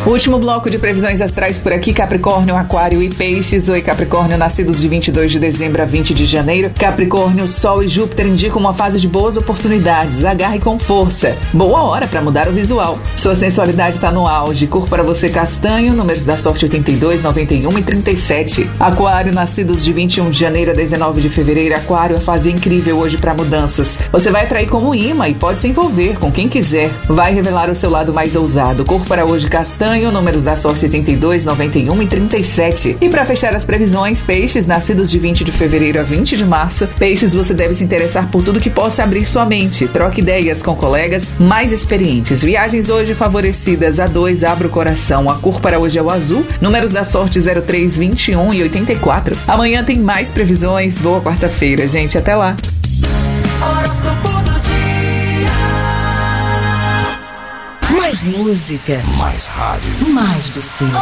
Último bloco de previsões astrais por aqui, Capricórnio, Aquário e Peixes. Oi, Capricórnio, nascidos de 22 de dezembro a 20 de janeiro. Capricórnio, Sol e Júpiter indicam uma fase de boas oportunidades. Agarre com força. Boa hora para mudar o visual. Sua sensualidade está no auge. Cor para você castanho, números da sorte 82, 91 e 37. Aquário, nascidos de 21 de janeiro a 19 de fevereiro. Aquário, a fase incrível hoje para mudanças. Você vai atrair como imã e pode se envolver com quem quiser. Vai revelar o seu lado mais ousado. Cor para hoje castanho, números da sorte 82, 91 e 37. E para fechar as previsões, Peixes, nascidos de 20 de fevereiro a 20 de março. Peixes, você deve se interessar por tudo que possa abrir sua mente. Troque ideias com colegas mais experientes. Viagens hoje favorecidas. A2, abra o coração. A cor para hoje é o azul. Números da sorte 03, 21 e 84. Amanhã tem mais previsões. Boa quarta-feira, gente. Até lá. Mais música. Mais rádio. Mais você.